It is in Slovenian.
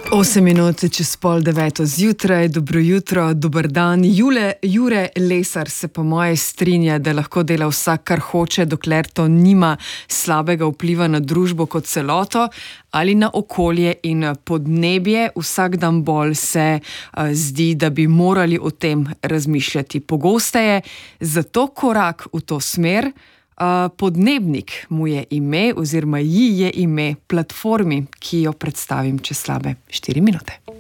8 minut čez 8:30 zjutraj, dobro jutro, dober dan. Jure Lesar se po moje strinja, da lahko dela vsak, kar hoče, dokler to nima slabega vpliva na družbo kot celoto ali na okolje in podnebje. Vsak dan bolj se zdi, da bi morali o tem razmišljati pogosteje. Zato korak v to smer. Podnebnik mu je ime oziroma ji je ime platformi, ki jo predstavim čez slabe 4 minute.